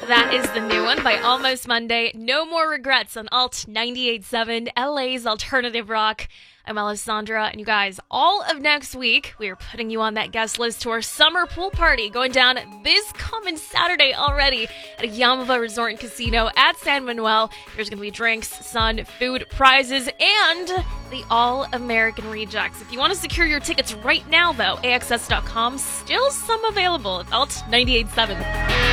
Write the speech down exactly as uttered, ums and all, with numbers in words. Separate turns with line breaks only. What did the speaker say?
That is the new one by Almost Monday. No More Regrets on Alt ninety-eight point seven, L A's alternative rock. I'm Alessandra, and you guys, all of next week, we are putting you on that guest list to our summer pool party going down this coming Saturday already at Yamava Resort and Casino at San Manuel. There's going to be drinks, sun, food, prizes, and the All-American Rejects. If you want to secure your tickets right now, though, A X S dot com, still some available. It's Alt ninety-eight point seven.